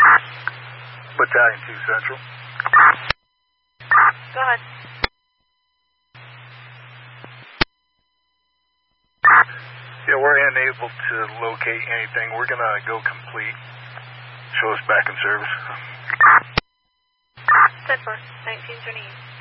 Battalion 2 Central. Go ahead. Yeah, we're unable to locate anything. We're going to go complete. Show us back in service. 10-4, 1920.